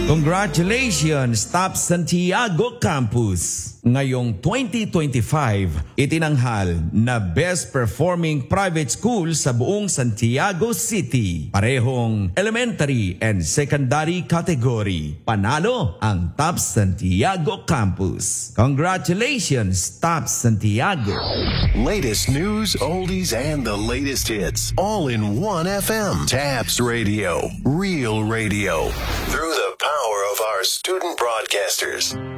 Congratulations, Top Santiago Campus! Ngayong 2025, itinanghal na Best Performing Private School sa buong Santiago City. Parehong elementary and secondary category. Panalo ang Top Santiago Campus. Congratulations, Top Santiago! Latest news, oldies, and the latest hits. All in one FM. Tabs Radio. Real radio. Through the power of our student broadcasters.